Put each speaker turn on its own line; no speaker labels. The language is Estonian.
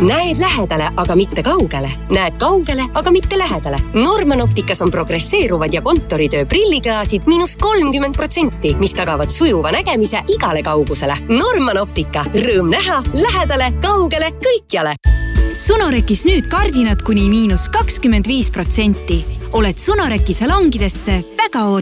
Näed lähedale, aga mitte kaugele. Näed kaugele, aga mitte lähedale. Norman Opticas on progresseeruvad ja kontoritöö prilliklaasid -30%, mis tagavad sujuva nägemise igale kaugusele. Norman Optica. Rõõm näha, lähedale, kaugele, kõikjale.
Sunorekis nüüd kardinad kuni -25%. Oled Sunoreki salongidesse väga oodatud.